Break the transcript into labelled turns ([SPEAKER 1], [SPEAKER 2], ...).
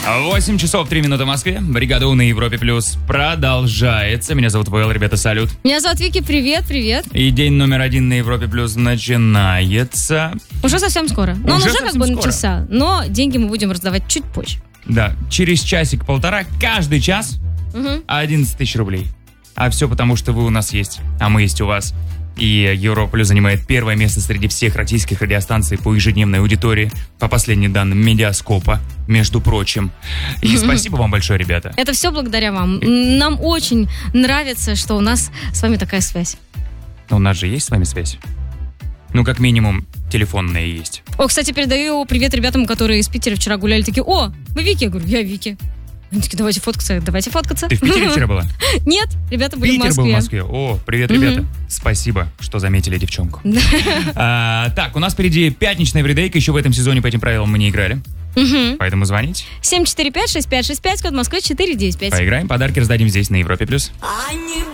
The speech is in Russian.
[SPEAKER 1] 8 часов 3 минуты в Москве. Бригада У на Европе Плюс продолжается. Меня зовут Вэлл, ребята, салют.
[SPEAKER 2] Меня зовут Вики, привет.
[SPEAKER 1] И день номер 1 на Европе Плюс начинается.
[SPEAKER 2] Уже совсем скоро. Но он уже как бы начался, но деньги мы будем раздавать чуть позже.
[SPEAKER 1] Да, через часик-полтора, каждый час 11 тысяч рублей. А все потому, что вы у нас есть, а мы есть у вас. И Европа Плюс занимает первое место среди всех российских радиостанций по ежедневной аудитории, по последним данным Медиаскопа, между прочим. И спасибо вам большое, ребята.
[SPEAKER 2] Это все благодаря вам. Нам очень нравится, что у нас с вами такая связь.
[SPEAKER 1] Но у нас же есть с вами связь? Ну, как минимум, телефонная есть.
[SPEAKER 2] О, кстати, передаю привет ребятам, которые из Питера вчера гуляли. Такие: о, вы Вики? Я говорю: я Вики. Они такие: давайте фоткаться.
[SPEAKER 1] Ты в Питере вчера была?
[SPEAKER 2] Нет, ребята были
[SPEAKER 1] Питер
[SPEAKER 2] в Москве.
[SPEAKER 1] был в Москве. О, привет, ребята. Спасибо, что заметили девчонку. Так, у нас впереди пятничная вредейка. Еще в этом сезоне по этим правилам мы не играли. Поэтому звоните.
[SPEAKER 2] 745-6565, код Москвы 495.
[SPEAKER 1] Поиграем, подарки раздадим здесь, на Европе+.